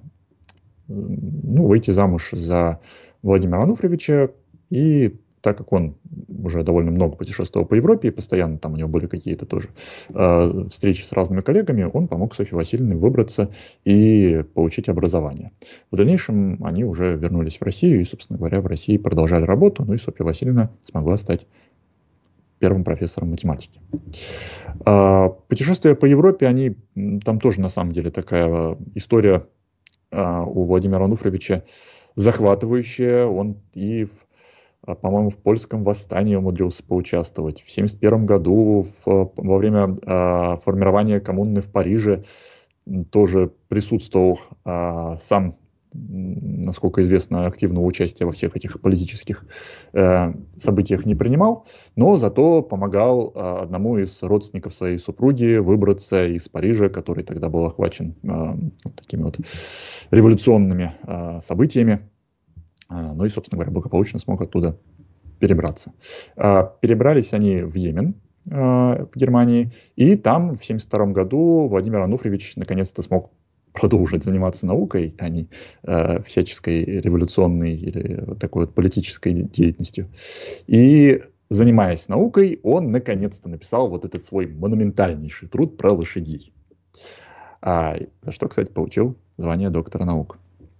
выйти замуж за Владимира Ануфриевича. И так как он уже довольно много путешествовал по Европе, и постоянно там у него были какие-то тоже э, встречи с разными коллегами, он помог Софье Васильевне выбраться и получить образование. В дальнейшем они уже вернулись в Россию, и, собственно говоря, в России продолжали работу, ну и Софья Васильевна смогла стать первым профессором математики. Э, путешествия по Европе, они, там тоже на самом деле такая история э, у Владимира Ануфриевича захватывающая. Он и в по-моему, в польском восстании умудрился поучаствовать. В семьдесят первом году в, во время э, формирования коммуны в Париже тоже присутствовал э, сам, насколько известно, активного участия во всех этих политических э, событиях не принимал, но зато помогал э, одному из родственников своей супруги выбраться из Парижа, который тогда был охвачен э, вот такими вот революционными э, событиями. Ну и, собственно говоря, благополучно смог оттуда перебраться. Перебрались они в Йемен, в Германии, и там в семьдесят втором году Владимир Ануфриевич наконец-то смог продолжить заниматься наукой, а не всяческой революционной или вот такой вот политической деятельностью. И, занимаясь наукой, он наконец-то написал вот этот свой монументальнейший труд про лошадей. За что, кстати, получил звание доктора наук.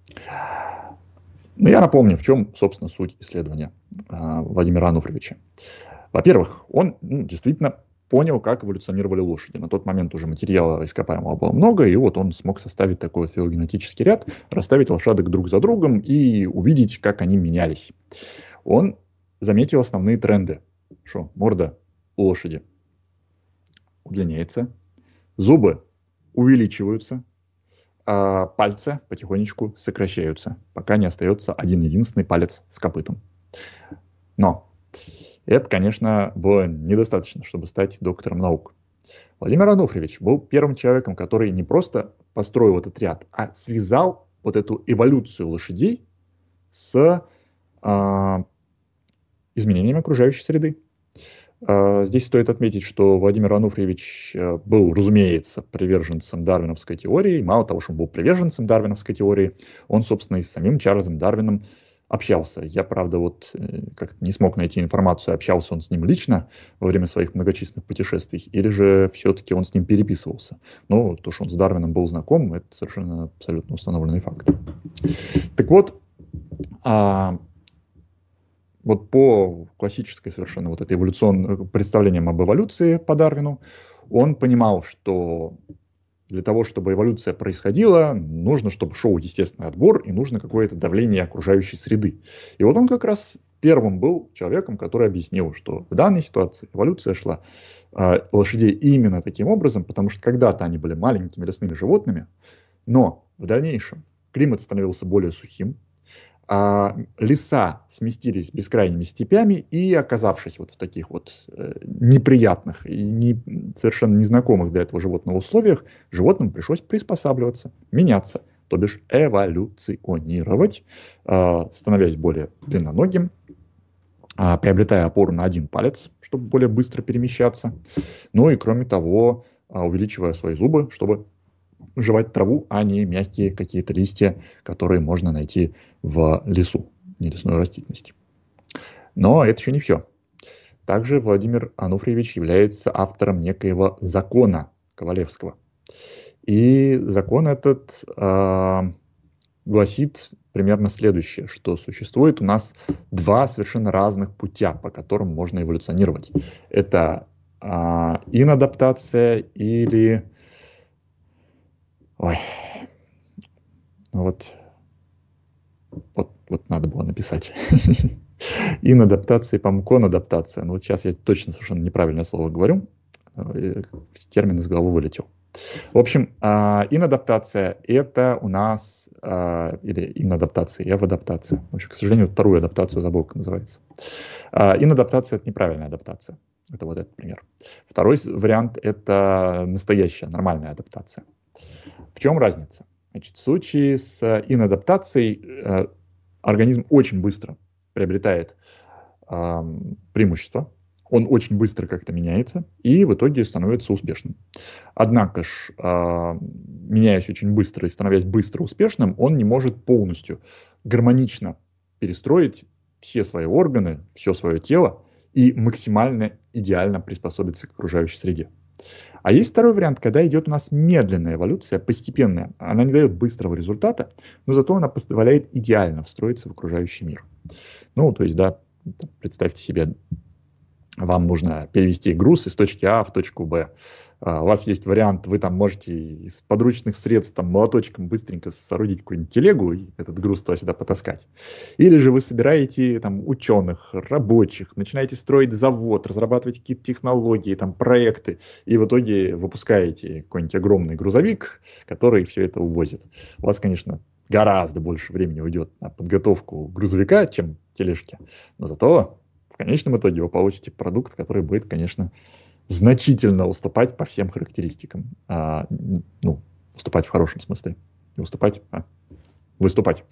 Но я напомню, в чем, собственно, суть исследования э, Владимира Ануфриевича. Во-первых, он ну, действительно понял, как эволюционировали лошади. На тот момент уже материала ископаемого было много, и вот он смог составить такой филогенетический ряд, расставить лошадок друг за другом и увидеть, как они менялись. Он заметил основные тренды. Что морда у лошади удлиняется, зубы увеличиваются, а пальцы потихонечку сокращаются, пока не остается один единственный палец с копытом. Но это, конечно, было недостаточно, чтобы стать доктором наук. Владимир Ануфриевич был первым человеком, который не просто построил этот ряд, а связал вот эту эволюцию лошадей с а, изменением окружающей среды. Здесь стоит отметить, что Владимир Ануфриевич был, разумеется, приверженцем дарвиновской теории. Мало того, что он был приверженцем дарвиновской теории, он, собственно, и с самим Чарльзом Дарвином общался. Я, правда, вот как-то не смог найти информацию, общался он с ним лично во время своих многочисленных путешествий, или же все-таки он с ним переписывался. Но то, что он с Дарвином был знаком, это совершенно абсолютно установленный факт. Так вот, а... Вот по классической совершенно вот этой эволюционным представлениям об эволюции по Дарвину, он понимал, что для того, чтобы эволюция происходила, нужно, чтобы шел естественный отбор, и нужно какое-то давление окружающей среды. И вот он как раз первым был человеком, который объяснил, что в данной ситуации эволюция шла э, лошадей именно таким образом, потому что когда-то они были маленькими лесными животными, но в дальнейшем климат становился более сухим, а леса сместились бескрайними степями, и, оказавшись вот в таких вот э, неприятных и не, совершенно незнакомых для этого животного условиях, животным пришлось приспосабливаться, меняться, то бишь эволюционировать, э, становясь более длинноногим, э, приобретая опору на один палец, чтобы более быстро перемещаться, ну и, кроме того, э, увеличивая свои зубы, чтобы жевать траву, а не мягкие какие-то листья, которые можно найти в лесу, не лесной растительности. Но это еще не все. Также Владимир Ануфриевич является автором некоего закона Ковалевского. И закон этот э, гласит примерно следующее, что существует у нас два совершенно разных путя, по которым можно эволюционировать. Это э, инадаптация или... Ой, ну вот, вот, вот надо было написать. Инадаптация, по-моему, конадаптация. Но вот сейчас я точно совершенно неправильное слово говорю. Термин из головы вылетел. В общем, инадаптация — это у нас, или инадаптация, эвадаптация. В общем, к сожалению, вторую адаптацию забыл, как называется. Инадаптация — это неправильная адаптация. Это вот этот пример. Второй вариант — это настоящая, нормальная адаптация. В чем разница? Значит, в случае с инадаптацией э, организм очень быстро приобретает э, преимущество, он очень быстро как-то меняется и в итоге становится успешным. Однако ж, э, меняясь очень быстро и становясь быстро успешным, он не может полностью гармонично перестроить все свои органы, все свое тело и максимально идеально приспособиться к окружающей среде. А есть второй вариант, когда идет у нас медленная эволюция, постепенная. Она не дает быстрого результата, но зато она позволяет идеально встроиться в окружающий мир. Ну, то есть, да, представьте себе, вам нужно перевести груз из точки А в точку Б. Uh, у вас есть вариант, вы там можете из подручных средств там, молоточком быстренько соорудить какую-нибудь телегу и этот груз туда-сюда потаскать. Или же вы собираете там, ученых, рабочих, начинаете строить завод, разрабатывать какие-то технологии, там, проекты, и в итоге выпускаете какой-нибудь огромный грузовик, который все это увозит. У вас, конечно, гораздо больше времени уйдет на подготовку грузовика, чем тележки, но зато в конечном итоге вы получите продукт, который будет, конечно, значительно уступать по всем характеристикам. А, ну, уступать в хорошем смысле. Не уступать, а выступать.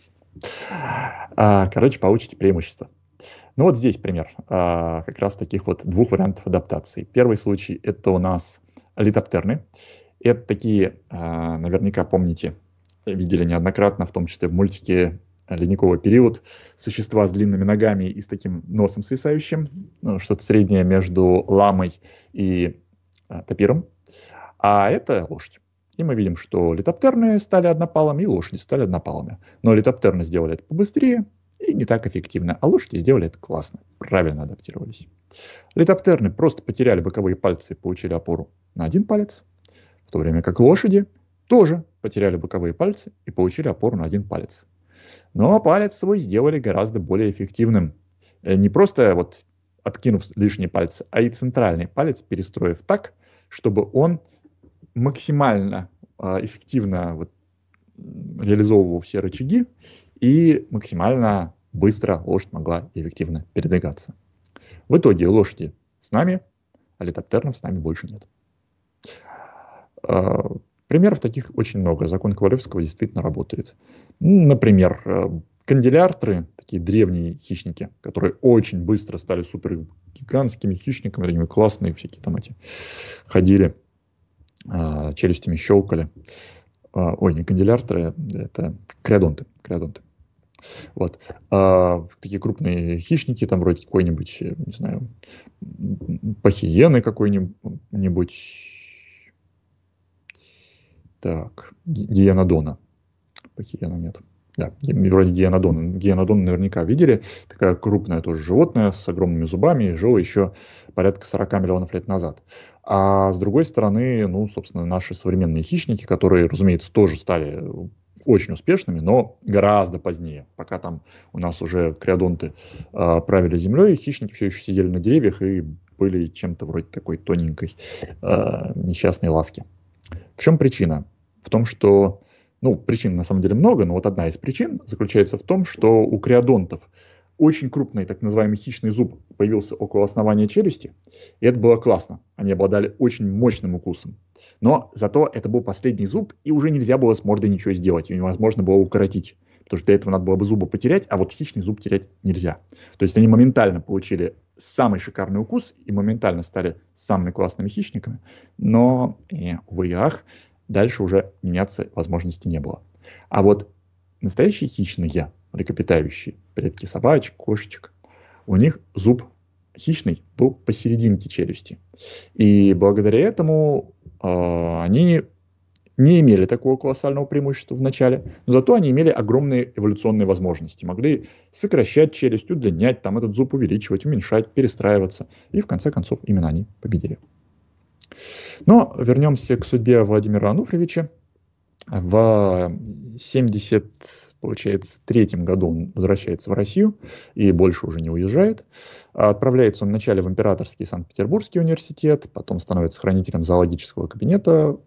А, короче, получите преимущество. Ну вот здесь пример а, как раз таких вот двух вариантов адаптации. Первый случай — это у нас литоптерны. Это такие, а, наверняка помните, видели неоднократно, в том числе в мультике «Ледниковый период», существа с длинными ногами и с таким носом свисающим, ну, что-то среднее между ламой и а, тапиром, а это лошадь. И мы видим, что литоптерны стали однопалыми, и лошади стали однопалыми. Но литоптерны сделали это побыстрее и не так эффективно, а лошади сделали это классно, правильно адаптировались. Литоптерны просто потеряли боковые пальцы и получили опору на один палец, в то время как лошади тоже потеряли боковые пальцы и получили опору на один палец. Но палец свой сделали гораздо более эффективным. Не просто вот откинув лишние пальцы, а и центральный палец перестроив так, чтобы он максимально эффективно вот реализовывал все рычаги и максимально быстро лошадь могла эффективно передвигаться. В итоге лошади с нами, а литоптернов с нами больше нет. Примеров таких очень много. Закон Ковалевского действительно работает. Например, канделяртры, такие древние хищники, которые очень быстро стали супер гигантскими хищниками, такими классные всякие там эти, ходили, а, челюстями щелкали. А, ой, не канделяртры, это криодонты, криодонты. Вот. А, такие крупные хищники, там вроде какой-нибудь, не знаю, пахиены какой-нибудь, так, гиенодона. Пахиена нет. Да, вроде гиенодон. Гиенодон наверняка видели. Такая крупное тоже животное с огромными зубами. Жило еще порядка сорок миллионов лет назад. А с другой стороны, ну, собственно, наши современные хищники, которые, разумеется, тоже стали очень успешными, но гораздо позднее. Пока там у нас уже криодонты э, правили землей, хищники все еще сидели на деревьях и были чем-то вроде такой тоненькой э, несчастной ласки. В чем причина? В том, что Ну, причин на самом деле много, но вот одна из причин заключается в том, что у криодонтов очень крупный так называемый хищный зуб появился около основания челюсти, и это было классно. Они обладали очень мощным укусом. Но зато это был последний зуб, и уже нельзя было с мордой ничего сделать, ее невозможно было укоротить, потому что для этого надо было бы зубы потерять, а вот хищный зуб терять нельзя. То есть они моментально получили самый шикарный укус и моментально стали самыми классными хищниками, но, э, увы и ах, дальше уже меняться возможности не было. А вот настоящие хищные, млекопитающие, предки собачек, кошечек, у них зуб хищный был посерединке челюсти. И благодаря этому э, они не имели такого колоссального преимущества в начале, но зато они имели огромные эволюционные возможности. Могли сокращать челюсть, удлинять, там этот зуб увеличивать, уменьшать, перестраиваться. И в конце концов именно они победили. Но вернемся к судьбе Владимира Ануфриевича. В семьдесят, получается, третьем году он возвращается в Россию и больше уже не уезжает. Отправляется он вначале в Императорский Санкт-Петербургский университет, потом становится хранителем зоологического кабинета.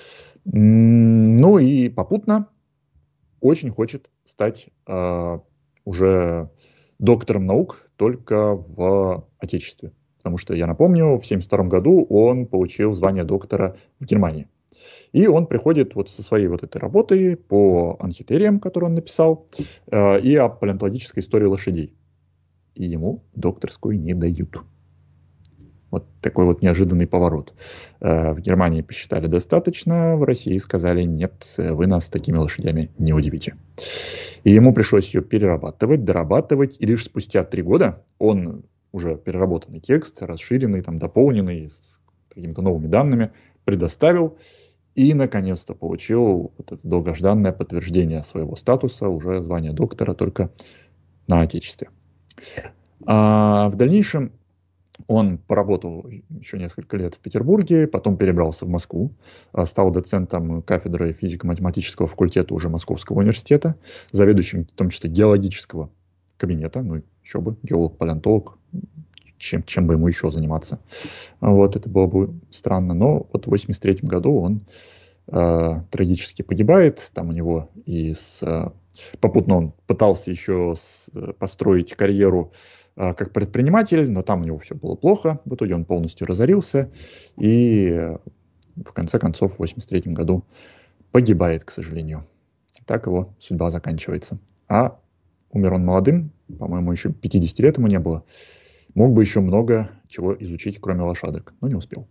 Ну и попутно очень хочет стать э, уже доктором наук только в Отечестве. Потому что, я напомню, в семьдесят втором году он получил звание доктора в Германии. И он приходит вот со своей вот этой работой по анхитериям, которую он написал, э, и о палеонтологической истории лошадей. И ему докторскую не дают. Вот такой вот неожиданный поворот. Э, в Германии посчитали достаточно, в России сказали: нет, вы нас такими лошадями не удивите. И ему пришлось ее перерабатывать, дорабатывать, и лишь спустя три года он уже переработанный текст, расширенный, там, дополненный с какими-то новыми данными, предоставил и, наконец-то, получил вот это долгожданное подтверждение своего статуса, уже звание доктора, только на Отечестве. А в дальнейшем он поработал еще несколько лет в Петербурге, потом перебрался в Москву, стал доцентом кафедры физико-математического факультета уже Московского университета, заведующим, в том числе, геологического кабинета, ну еще бы, геолог-палеонтолог, чем, чем бы ему еще заниматься. Вот, это было бы странно, но вот в восемьдесят третьем году он э, трагически погибает, там у него и с, э, попутно он пытался еще с, построить карьеру э, как предприниматель, но там у него все было плохо, в итоге он полностью разорился и э, в конце концов в восемьдесят третьем году погибает, к сожалению. Так его судьба заканчивается. А умер он молодым, по-моему, еще пятидесяти лет ему не было. Мог бы еще много чего изучить, кроме лошадок, но не успел.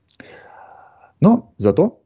Но зато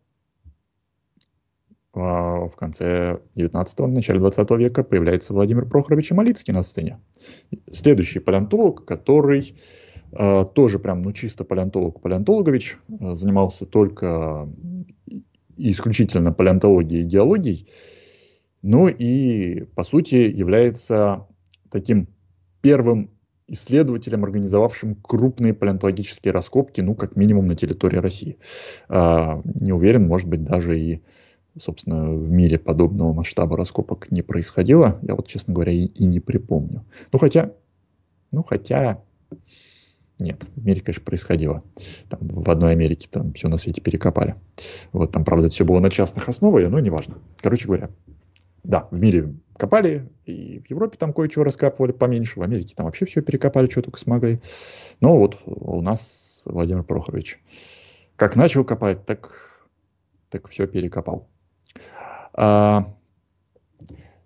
в конце девятнадцатого, начале двадцатого века появляется Владимир Прохорович Амалицкий на сцене. Следующий палеонтолог, который э, тоже прям, ну, чисто палеонтолог-палеонтологович, э, занимался только исключительно палеонтологией и геологией, ну и, по сути, является таким первым исследователем, организовавшим крупные палеонтологические раскопки, ну, как минимум, на территории России. Э, не уверен, может быть, даже и, собственно, в мире подобного масштаба раскопок не происходило. Я вот, честно говоря, и, и не припомню. Ну, хотя, ну, хотя, нет, в мире, конечно, происходило. Там, в одной Америке там все на свете перекопали. Вот, там, правда, это все было на частных основах, но неважно. Короче говоря, да, в мире копали, и в Европе там кое-чего раскапывали поменьше, в Америке там вообще все перекопали, что только смогли. Но вот у нас Владимир Прохорович как начал копать, так, так все перекопал. А,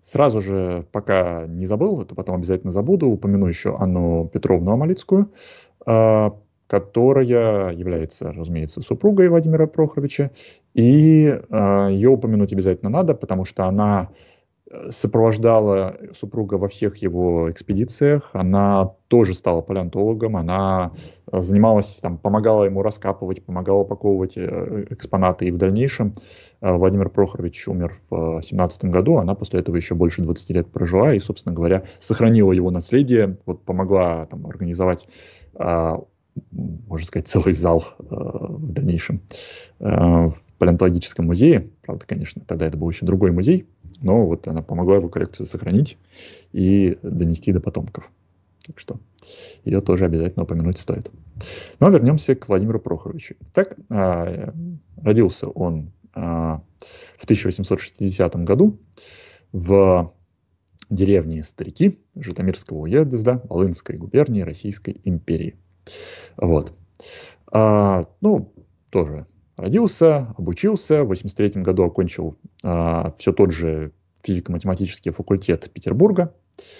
Сразу же, пока не забыл, это потом обязательно забуду, упомяну еще Анну Петровну Амалицкую, а, которая является, разумеется, супругой Владимира Прохоровича. И а, ее упомянуть обязательно надо, потому что она э, сопровождала супруга во всех его экспедициях. Она тоже стала палеонтологом. Она э, занималась, там, помогала ему раскапывать, помогала упаковывать э, экспонаты. И в дальнейшем э, Владимир Прохорович умер в семнадцатом году. Она после этого еще больше двадцати лет прожила и, собственно говоря, сохранила его наследие, вот, помогла там, организовать, э, можно сказать, целый зал э, в дальнейшем э, в палеонтологическом музее. Правда, конечно, тогда это был еще другой музей, но вот она помогла его коллекцию сохранить и донести до потомков. Так что ее тоже обязательно упомянуть стоит. Но вернемся к Владимиру Прохоровичу. Так, э, родился он э, в тысяча восемьсот шестидесятом году в деревне Старики Житомирского уезда Волынской губернии Российской империи. Вот. А, ну, тоже родился, обучился, в восемьдесят третьем году окончил а, все тот же физико-математический факультет Петербурга.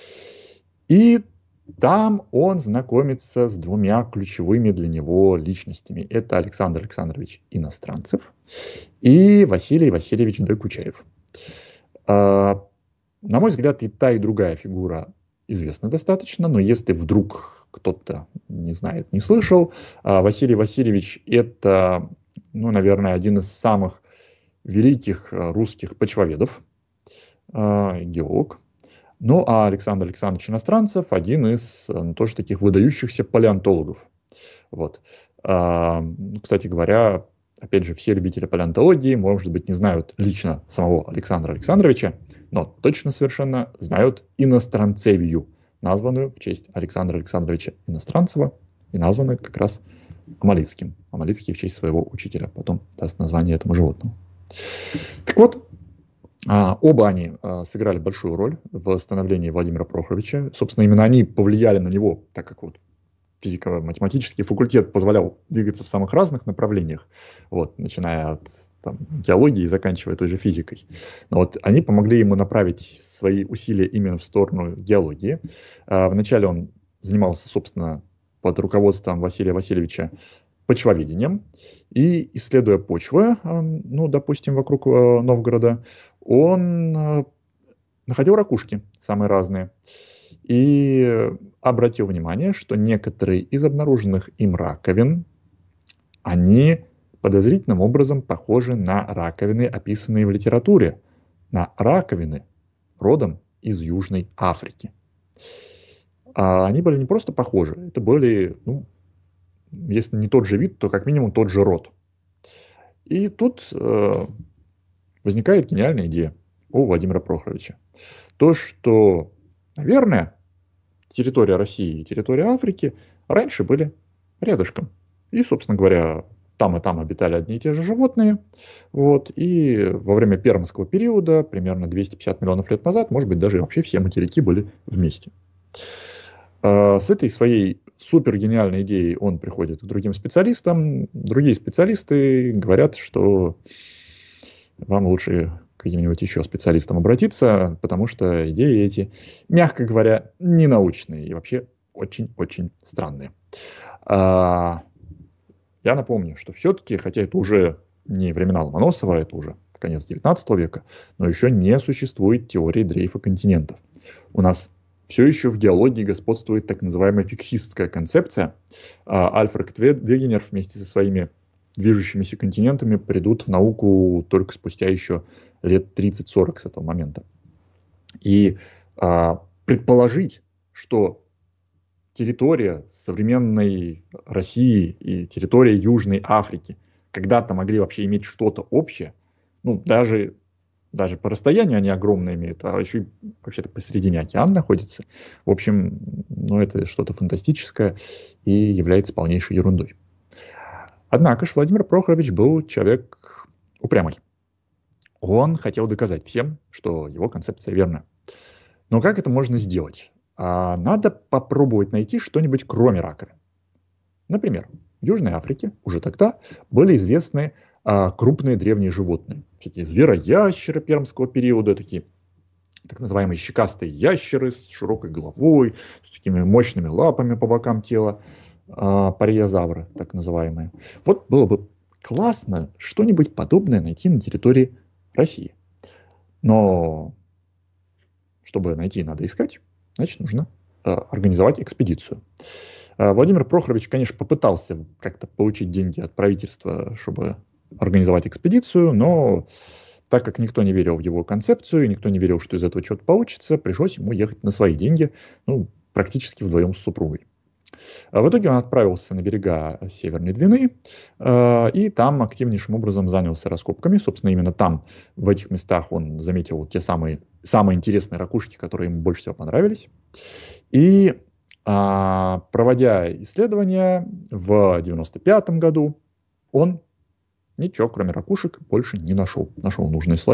И там он знакомится с двумя ключевыми для него личностями. Это Александр Александрович Иностранцев и Василий Васильевич Докучаев. А, на мой взгляд, и та, и другая фигура известны достаточно, но если вдруг кто-то не знает, не слышал, Василий Васильевич – это, ну, наверное, один из самых великих русских почвоведов, геолог. Ну, а Александр Александрович Иностранцев – один из, ну, тоже таких выдающихся палеонтологов. Вот. Кстати говоря, опять же, все любители палеонтологии, может быть, не знают лично самого Александра Александровича, но точно совершенно знают Иностранцевию, названную в честь Александра Александровича Иностранцева и названную как раз Амалицким. Амалицкий в честь своего учителя потом даст название этому животному. Так вот, оба они сыграли большую роль в становлении Владимира Прохоровича. Собственно, именно они повлияли на него, так как вот физико-математический факультет позволял двигаться в самых разных направлениях, вот, начиная от там, геологии и заканчивая той же физикой. Но вот они помогли ему направить свои усилия именно в сторону геологии. Вначале он занимался, собственно, под руководством Василия Васильевича почвоведением, и, исследуя почвы, ну, допустим, вокруг Новгорода, он находил ракушки самые разные. И обратил внимание, что некоторые из обнаруженных им раковин, они подозрительным образом похожи на раковины, описанные в литературе, на раковины родом из Южной Африки. А они были не просто похожи, это были, ну, если не тот же вид, то как минимум тот же род. И тут э, возникает гениальная идея у Владимира Прохоровича. То, что, наверное, территория России и территория Африки раньше были рядышком. И, собственно говоря, там и там обитали одни и те же животные. Вот. И во время пермского периода, примерно двести пятьдесят миллионов лет назад, может быть, даже вообще все материки были вместе. С этой своей супергениальной идеей он приходит к другим специалистам. Другие специалисты говорят, что вам лучше к каким-нибудь еще специалистам обратиться, потому что идеи эти, мягко говоря, не научные и вообще очень-очень странные. Я напомню, что все-таки, хотя это уже не времена Ломоносова, это уже конец девятнадцатого века, но еще не существует теории дрейфа континентов. У нас все еще в геологии господствует так называемая фиксистская концепция. Альфред Вегенер вместе со своими движущимися континентами придут в науку только спустя еще лет тридцать-сорок с этого момента. И а, предположить, что территория современной России и территория Южной Африки когда-то могли вообще иметь что-то общее, ну, даже, даже по расстоянию они огромные имеют, а еще и вообще-то посередине океана находится. В общем, ну, это что-то фантастическое и является полнейшей ерундой. Однако же Владимир Прохорович был человек упрямый. Он хотел доказать всем, что его концепция верна. Но как это можно сделать? А, надо попробовать найти что-нибудь кроме раковин. Например, в Южной Африке уже тогда были известны а, крупные древние животные. Всякие звероящеры пермского периода, такие так называемые щекастые ящеры с широкой головой, с такими мощными лапами по бокам тела, э, париозавры, так называемые. Вот было бы классно что-нибудь подобное найти на территории России. Но чтобы найти, надо искать, значит, нужно э, организовать экспедицию. Э, Владимир Прохорович, конечно, попытался как-то получить деньги от правительства, чтобы организовать экспедицию, но так как никто не верил в его концепцию, никто не верил, что из этого что-то получится, пришлось ему ехать на свои деньги, ну, практически вдвоем с супругой. А в итоге он отправился на берега Северной Двины э, и там активнейшим образом занялся раскопками. Собственно, именно там, в этих местах, он заметил те самые, самые интересные ракушки, которые ему больше всего понравились. И э, проводя исследования в девяносто пятом году, он ничего, кроме ракушек, больше не нашел. Нашел нужный слой.